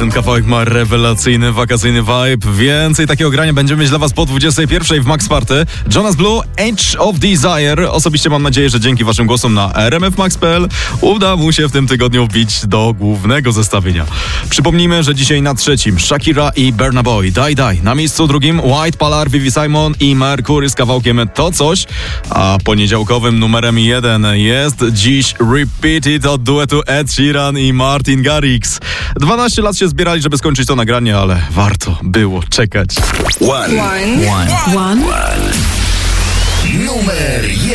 Ten kawałek ma rewelacyjny, wakacyjny vibe. Więcej takiego grania będziemy mieć dla was po 21 w Max Party. Jonas Blue, Age of Desire. Osobiście mam nadzieję, że dzięki waszym głosom na rmfmax.pl uda mu się w tym tygodniu wbić do głównego zestawienia. Przypomnijmy, że dzisiaj na trzecim Shakira i Burna Boy, Die Die. Na miejscu drugim White Polar, Vivi Simon i Mercury z kawałkiem To Coś. A poniedziałkowym numerem 1 jest dziś Repeated od duetu Ed Sheeran i Martin Garrix. 12 lat się zbierali, żeby skończyć to nagranie, ale warto było czekać. One. Numer 1.